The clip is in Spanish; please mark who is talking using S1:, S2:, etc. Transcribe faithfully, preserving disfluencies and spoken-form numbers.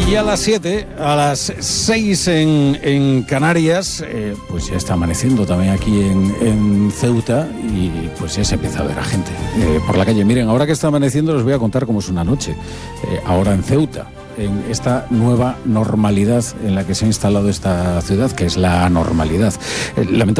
S1: Y a las siete, a las seis en, en Canarias, eh, pues ya está amaneciendo también aquí en, en Ceuta y pues ya se empieza a ver a gente eh, por la calle. Miren, ahora que está amaneciendo les voy a contar cómo es una noche, eh, ahora en Ceuta, en esta nueva normalidad en la que se ha instalado esta ciudad, que es la anormalidad. Eh, lamentablemente